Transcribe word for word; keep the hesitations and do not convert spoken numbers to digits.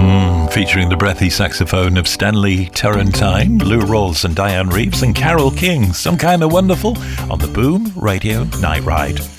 Featuring the breathy saxophone of Stanley Turrentine, Lou Rawls and Diane Reeves, and Carole King, Some Kind of Wonderful, on the Boom Radio Night Ride.